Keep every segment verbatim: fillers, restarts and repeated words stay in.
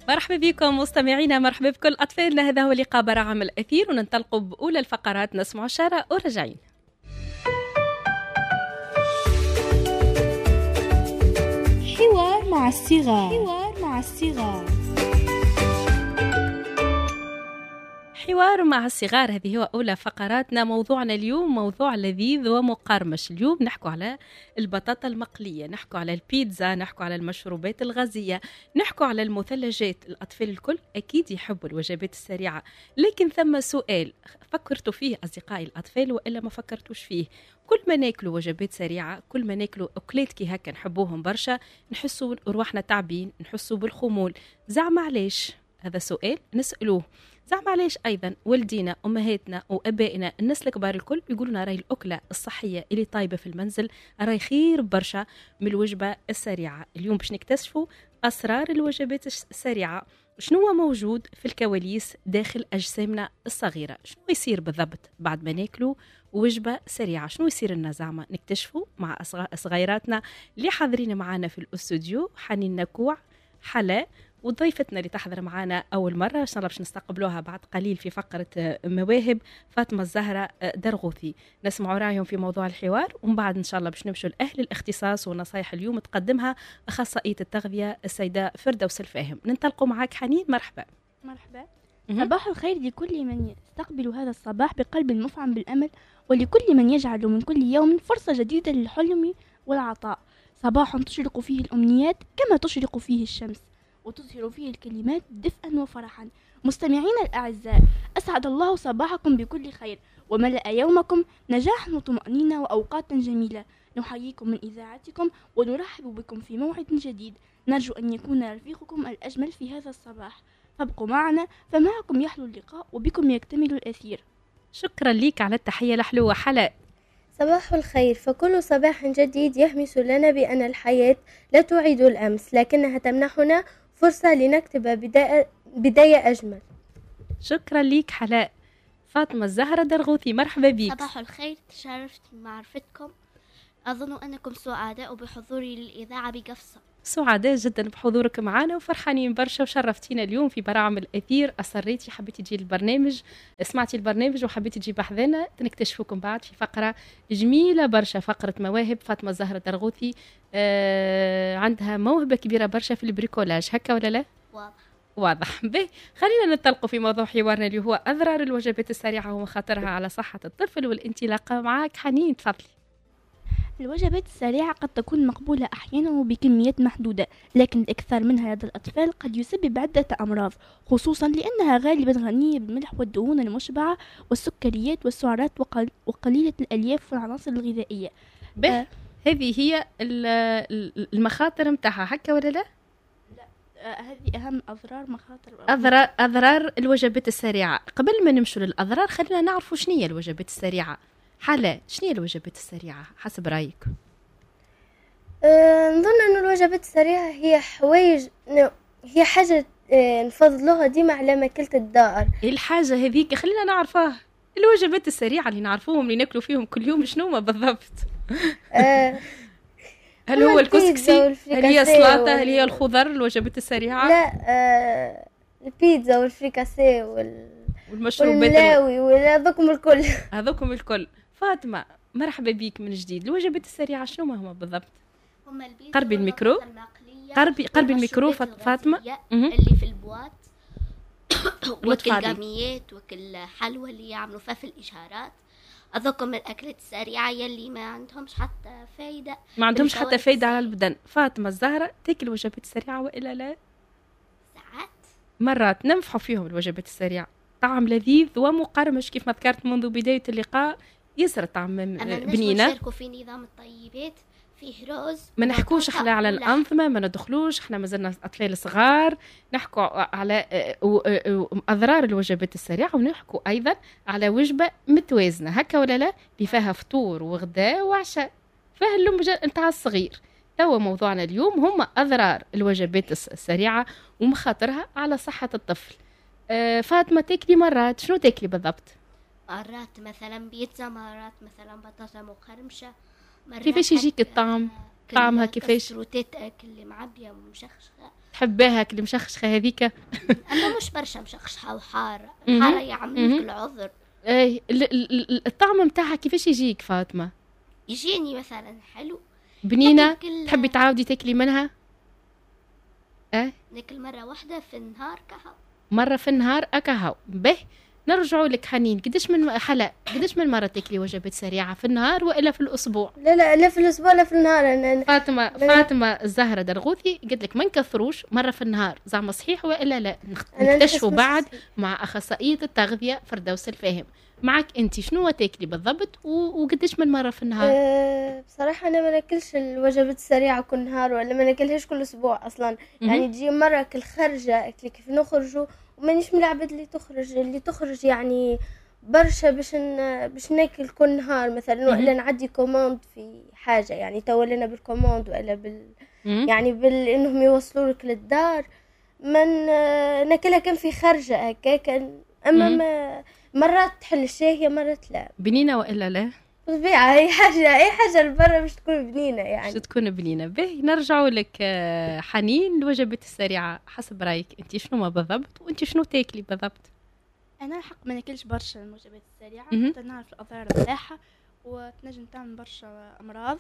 مرحبا بكم مستمعينا، مرحبا بكل أطفالنا. هذا هو لقاء براعم الأثير، وننطلقوا بأولى الفقرات. نسمع شارع ورجعين. حوار مع الصغار. حوار مع الصغار. حوار مع الصغار، هذه هو أولى فقراتنا. موضوعنا اليوم موضوع لذيذ ومقرمش. اليوم نحكوا على البطاطا المقلية، نحكوا على البيتزا، نحكوا على المشروبات الغازية، نحكوا على المثلجات. الأطفال الكل أكيد يحبوا الوجبات السريعة، لكن ثم سؤال فكرتوا فيه أصدقائي الأطفال وإلا ما فكرتوش فيه؟ كل ما ناكلوا وجبات سريعة، كل ما ناكلوا أكلات كي هكا نحبوهم برشا، نحسوا روحنا تعبين، نحسوا بالخمول. زعما علاش؟ هذا سؤال نسألوه. زعما علاش أيضا والدينا أمهاتنا وأبائنا الناس الكبار الكل يقولون راي الأكلة الصحية اللي طايبة في المنزل راي خير برشا من الوجبة السريعة. اليوم باش نكتشفوا أسرار الوجبات السريعة، شنو موجود في الكواليس داخل أجسامنا الصغيرة، شنو يصير بالضبط بعد ما ناكلوا وجبة سريعة، شنو يصير لنا زعما. نكتشفوا مع صغيراتنا اللي حاضرين معنا في الاستوديو، حنين نكوع، حلا، وضيفتنا اللي تحضر معنا أول مرة إن شاء الله باش نستقبلوها بعد قليل في فقرة مواهب، فاطمة الزهرة درغوثي. نسمعوا رأيهم في موضوع الحوار، ومن بعد إن شاء الله باش نمشوا لأهل الاختصاص ونصايح اليوم تقدمها أخصائية التغذية السيدة فردوس الفاهم. ننطلقوا معك حنين. مرحبا. مرحبا. صباح الخير لكل من يستقبل هذا الصباح بقلب مفعم بالأمل، ولكل من يجعل من كل يوم فرصة جديدة للحلم والعطاء. صباح تشرق فيه الأمنيات كما تشرق فيه الشمس، وتظهر فيه الكلمات دفئا وفرحا. مستمعين الأعزاء، أسعد الله صباحكم بكل خير، وملأ يومكم نجاح وطمأنينة وأوقات جميلة. نحييكم من إذاعتكم ونرحب بكم في موعد جديد، نرجو أن يكون رفيقكم الأجمل في هذا الصباح. فابقوا معنا، فمعكم يحلو اللقاء وبكم يكتمل الأثير. شكرا ليك على التحية الحلوة. حلا. صباح الخير. فكل صباح جديد يهمس لنا بأن الحياة لا تعيد الأمس، لكنها تمنحنا فرصة لنكتب بداية, بداية أجمل. شكرا ليك حلاء. فاطمة الزهرة درغوثي، مرحبا بك. صباح الخير، تشرفت بمعرفتكم. أظن أنكم سعداء بحضوري للإذاعة بقفصة. سعداء جدا بحضورك معنا وفرحانين برشا، وشرفتينا اليوم في براعم الأثير. أصريتي حبيتي تجي البرنامج، سمعتي البرنامج وحبيتي تجي بحذنا، نكتشفوكم بعد في فقرة جميلة برشا، فقرة مواهب. فاطمة الزهرة درغوثي آه عندها موهبة كبيرة برشا في البريكولاج، هكا ولا لا؟ واضح واضح. به خلينا نتطلقوا في موضوع حوارنا اللي هو أضرار الوجبات السريعة ومخاطرها على صحة الطفل، والانطلاقة معك حنين، تفضلي. الوجبات السريعة قد تكون مقبولة أحيانا وبكميات محدودة، لكن الإكثار منها لدى الأطفال قد يسبب عدة أمراض، خصوصا لأنها غالبا غنية بالملح والدهون المشبعة والسكريات والسعرات وقليلة الألياف والعناصر الغذائية. به آه. هذه هي المخاطر متاعها، هكا ولا لا؟ هذه أهم أضرار مخاطر أضرار أضرار الوجبات السريعة. قبل ما نمشوا للأضرار خلينا نعرفوا شنية الوجبات السريعة. حلا، شنية الوجبات السريعة حسب رأيك؟ أه نظن أن الوجبات السريعة هي حوايج، هي حاجة أه نفضلوها ديما على ماكلة الدار. الحاجة هذيك خلينا نعرفها. الوجبات السريعة اللي نعرفوهم اللي ناكلوا فيهم كل يوم شنو ما بالضبط؟ أه هل هو الكسكسي؟ هل هي السلطة؟ هل هي الخضر؟ الوجبات السريعة؟ لا، أه البيتزا والفريكاسي وال والمشروبات والملاوي وهذوكم الكل. هذوكم الكل. فاطمة مرحبا بيك من جديد. الوجبات السريعة شنو ما هما بالضبط؟ هما البيتزا قربي الميكرو، قربي قربي الميكرو فاطمة. اللي في البوات وكالجاميات وكالحلوى اللي يعملوا فيها في الإشارات. أذوقهم الأكلات السريعة يلي ما عندهمش حتى فايدة، ما عندهمش حتى فايدة على البدن. فاطمة الزهرة تاكل وجبات السريعة وإلا لا؟ ساعات مرات ننفحوا فيهم الوجبات السريعة، طعم لذيذ ومقرمش كيف ما ذكرت منذ بداية اللقاء، يسر طعم بنينة. نشاركوا في نظام الطيبات، فيه رز. ما نحكوش احنا على الأنظمة، ما ندخلوش احنا مازلنا أطفال صغار، نحكوا على أضرار الوجبات السريعة، ونحكوا أيضا على وجبة متوازنة، هكا ولا لا، اللي فيها فطور وغداء وعشاء، فيها اللمجة نتاع الصغير. توا موضوعنا اليوم هم أضرار الوجبات السريعة ومخاطرها على صحة الطفل. أه فاطمة، تاكلي مرات شنو تاكلي بالضبط؟ مرات مثلا بيتزا، مرات مثلا بطاطا مقرمشة. كيفاش يجيك الطعم؟ طعمها كيفاش؟ روتيت اكل اللي معبيه ومشخشخه. تحبها كل مشخشخه هذيك؟ اما مش برشا مشخشخه وحاره، حاره يعملك العذر. اي الطعم متاعها كيفاش يجيك فاطمه؟ يجيني مثلا حلو بنينه. تحبي تعاودي تاكلي منها؟ اه ناكل مره واحده في النهار كهو. مره في النهار اكهو. به نرجعوا لك حنين، قديش من حلا قديش من مرة تاكلي وجبات سريعة في النهار وإلا في الأسبوع؟ لا لا لا في الأسبوع لا في النهار. أنا فاطمة فاطمة الزهرة درغوثي قلت لك ما نكثروش مرة في النهار، زعما صحيح وإلا لا؟ نكتشفوا بعد مع أخصائية التغذية فردوس الفاهم. معك أنت شنو تاكلي بالضبط وقديش من مرة في النهار؟ أه بصراحة أنا ما ناكلش الوجبات السريعة كل نهار ولا ما ناكلهاش كل أسبوع أصلا. يعني تجي مرة كل خرجة أكل كيف نخرجوا ومانيش من العباد اللي تخرج اللي تخرج يعني برشا باش باش ناكل كل نهار مثلا ولا نعدي كوموند في حاجه يعني تولينا بالكوموند ولا بال يعني بال انهم يوصلوا لك للدار من ناكلها كان في خرجه هكا كان. اما ما مرات تحل الشاهيه مرات لا. بنينه والا لا؟ طبيعه اي حاجه اي حاجه لبرا باش تكون بنينه يعني. باش تكون بنينه. به نرجعوا لك حنين الوجبات السريعه حسب رايك انت شنو ما بالضبط وانت شنو تاكلي بالضبط؟ انا الحق ما ناكلش برشا الموجبات السريعه حتى نعرف الاضرار نتاعها وتنجم تعمل برشا امراض.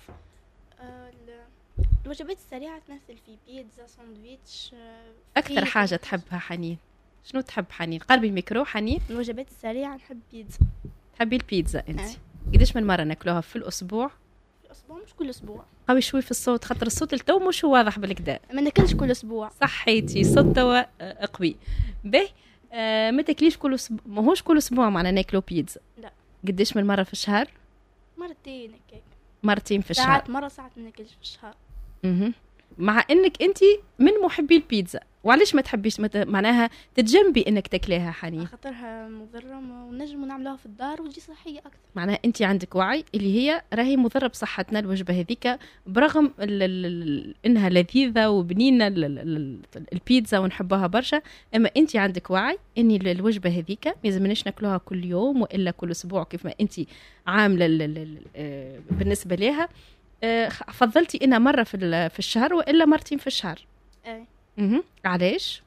أه الوجبات السريعه تمثل في بيتزا ساندويتش. أه اكثر حاجه تحبها حنين شنو تحب حنين؟ قربي الميكرو حنين. الوجبات السريعه نحب بيتزا. تحبي البيتزا انت؟ أه. قديش من مره ناكلوها في الاسبوع؟ في الاسبوع مش كل اسبوع. قوي شوي في الصوت خاطر الصوت التو مش واضح بالكدا. ما ناكلش كل اسبوع. صحيتي صوت توا قوي. به آه ما تاكليش كل اسبوع ماهوش كل اسبوع معنا ناكلو بيتزا. لا. قديش من مره في الشهر؟ مرتين هكاك. مرتين في الشهر. ساعات مره ساعات ما ناكلش في الشهر. اها مع انك انت من محبي البيتزا وعلاش ما تحبيش مت... معناها تتجنبي انك تاكليها حنين؟ خاطرها مضره ونجم نعملوها في الدار وتجي صحيه اكثر. معناها انت عندك وعي اللي هي راهي مضره بصحتنا الوجبه هذيك برغم ال... ال... ال... انها لذيذه وبنينه ال... ال... البيتزا ونحبها برشا، اما انت عندك وعي ان الوجبه هذيك ما لازمناش ناكلوها كل يوم والا كل اسبوع كيف ما انت عامله ال... ال... ال... بالنسبه لها. أه فضلتي انها مره في في الشهر والا مرتين في الشهر؟ اي. اها علاش؟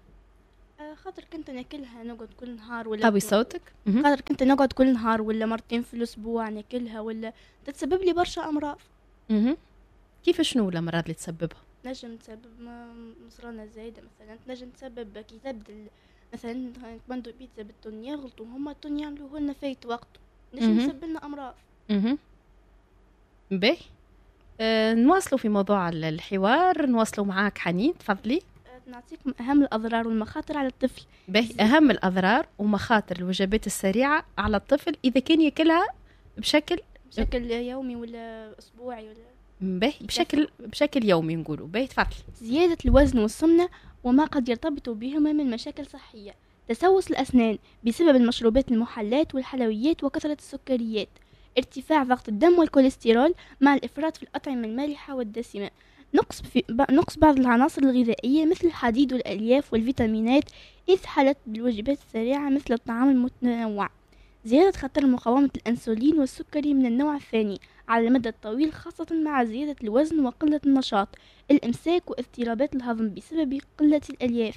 أه خاطر كنت ناكلها نقعد كل نهار ولا قوي صوتك. خاطر كنت نقعد كل نهار ولا مرتين في الاسبوع ناكلها ولا تتسبب لي برشا امراض. اها كيف شنو الامراض اللي تسببها؟ نجم تسبب مصرانه زايده مثلا، نجم تسبب كي تبدل مثلا كماندو بيتزا بالتون يغلطوا هما التون يعملوه لنا فايت وقته نجم تسبب لنا امراض. اها باهي. أه نواصلوا في موضوع الحوار، نواصلوا معاك حنين تفضلي. أه نعطيكم أهم الأضرار والمخاطر على الطفل. باهي أهم الأضرار ومخاطر الوجبات السريعة على الطفل إذا كان ياكلها بشكل بشكل يومي ولا أسبوعي ولا باهي بشكل بشكل يومي نقولوا. باهي تفضلي. زيادة الوزن والسمنة وما قد يرتبط بهما من مشاكل صحية، تسوس الأسنان بسبب المشروبات المحلات والحلويات وكثرة السكريات، ارتفاع ضغط الدم والكوليسترول مع الإفراط في الأطعمة المالحة والدسمة، نقص, في نقص بعض العناصر الغذائية مثل الحديد والألياف والفيتامينات إذ حلت بالوجبات السريعة مثل الطعام المتنوع، زيادة خطر مقاومة الأنسولين والسكري من النوع الثاني على المدى الطويل خاصة مع زيادة الوزن وقلة النشاط، الإمساك واضطرابات الهضم بسبب قلة الألياف.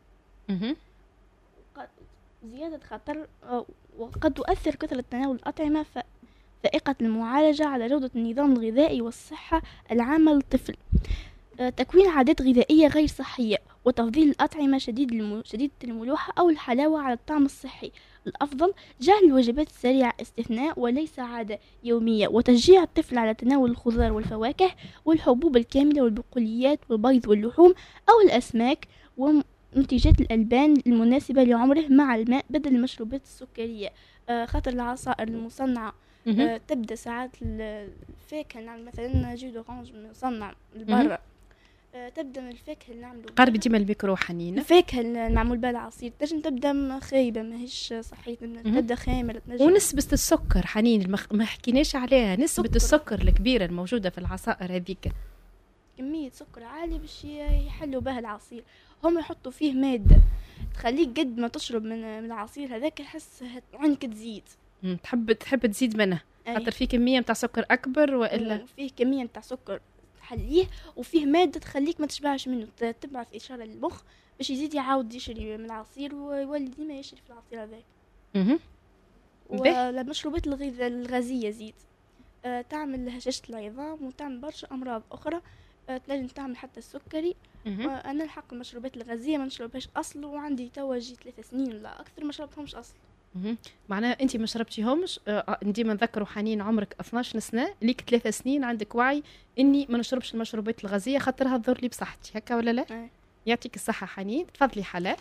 زيادة خطر وقد تؤثر كثرة تناول الأطعمة فائقة المعالجة على جودة النظام الغذائي والصحة العامة للطفل، تكوين عادات غذائية غير صحية وتفضيل الأطعمة شديد شديدة الملوحة أو الحلاوة على الطعم الصحي. الأفضل جعل الوجبات السريعة استثناء وليس عادة يومية، وتشجيع الطفل على تناول الخضار والفواكه والحبوب الكاملة والبقوليات والبيض واللحوم أو الأسماك ومنتجات الألبان المناسبة لعمره مع الماء بدل المشروبات السكرية. آه خاطر العصائر المصنعة آه تبدأ ساعات الفاكهة نعمل مثلا جو دورانج مصنع البرة، آه تبدأ من الفاكهة اللي نعملوا قربي ديما الميكرو حنين. الفاكهة اللي نعمل بها العصير تنجم تبدأ خايبة ماهيش صحية، تبدأ خامرة. ونسبة السكر حنين المخ... ما حكيناش عليها، نسبة سكر. السكر الكبيرة الموجودة في العصائر هذيك، كمية سكر عالية باش يحلوا بها العصير، هم يحطوا فيه مادة تخليك قد ما تشرب من من العصير هذاك حس عنك تزيد. تحب تحب تزيد منه خاطر فيه كمية متاع سكر أكبر وإلا فيه كمية متاع سكر تحليه، وفيه مادة تخليك ما تشبعش منه، تبعث إشارة للمخ باش يزيد يعاود يشري من العصير ويولي ديما يشري في العصير هذاك. اها والمشروبات الغذاء الغازية زيد أه تعمل هشاشة العظام وتعمل برشا أمراض أخرى، أه تنجم تعمل حتى السكري. أنا الحق المشروبات الغازية ما نشربهاش أصل، وعندي توا جي ثلاثة سنين ولا أكثر ما شربتهمش أصل. معناها أنت ما شربتيهمش. أه ديما نذكروا حنين عمرك اثناش سنة، ليك ثلاثة سنين عندك وعي إني ما نشربش المشروبات الغازية خاطرها تضر لي بصحتي، هكا ولا لا؟ أه. يعطيك الصحة حنين، تفضلي حلا.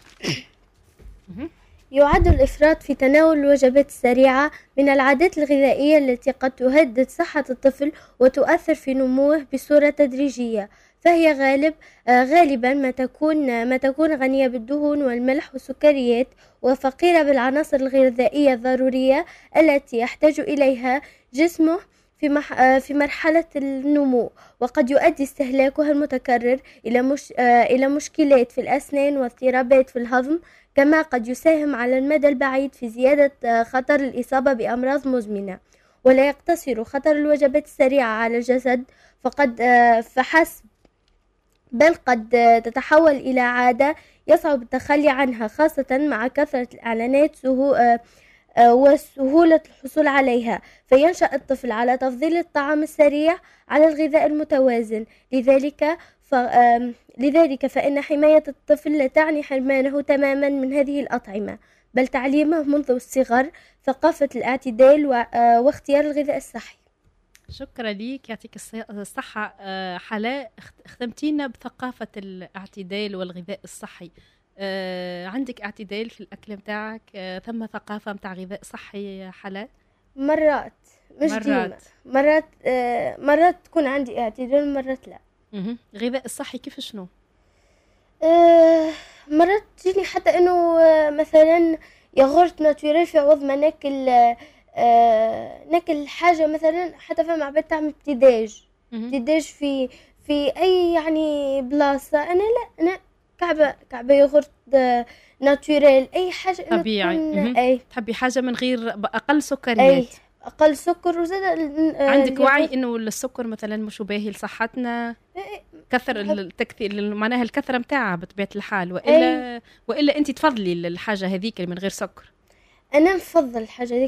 يعد الإفراط في تناول الوجبات السريعة من العادات الغذائية التي قد تهدد صحة الطفل وتؤثر في نموه بصورة تدريجية، فهي غالب آه غالبا ما تكون ما تكون غنية بالدهون والملح والسكريات، وفقيرة بالعناصر الغذائية الضرورية التي يحتاج إليها جسمه في مح في مرحلة النمو، وقد يؤدي استهلاكها المتكرر إلى مش آه إلى مشكلات في الأسنان واضطرابات في الهضم، كما قد يساهم على المدى البعيد في زيادة خطر الإصابة بأمراض مزمنة. ولا يقتصر خطر الوجبات السريعة على الجسد فقد فحسب، بل قد تتحول إلى عادة يصعب التخلي عنها، خاصة مع كثرة الإعلانات وسهولة الحصول عليها، فينشأ الطفل على تفضيل الطعام السريع على الغذاء المتوازن. لذلك ف... لذلك فإن حماية الطفل لا تعني حرمانه تماما من هذه الأطعمة، بل تعليمه منذ الصغر ثقافة الاعتدال و... واختيار الغذاء الصحي. شكرا ليك، يعطيك الصحة حلا، اختمتينا بثقافة الاعتدال والغذاء الصحي. أه عندك اعتدال في الأكل متاعك؟ أه ثم ثقافة متاع غذاء صحي حلا؟ مرات مش مرات. ديما، مرات أه مرات تكون عندي اعتدال مرات لا. مه. غذاء الصحي كيف شنو؟ أه مرات تجيني حتى انه أه مثلا ياغورت ناتوريل في عوض ما ناكل أه ناكل حاجة مثلا، حتى فما عباد تعمل دجاج دجاج في في اي يعني بلاصة، انا لا، انا كعبة كعبة ياغورت ناتوريل، اي حاجة طبيعي. اي تحبي حاجة من غير اقل سكريات، اي اقل سكر وزاد. عندك وعي انه السكر مثلا مش باهي لصحتنا، كثر التكثير معناها الكثره متاعها بطبيعه الحال، والا أي. والا انت تفضلي الحاجه هذيك من غير سكر؟ انا نفضل الحاجه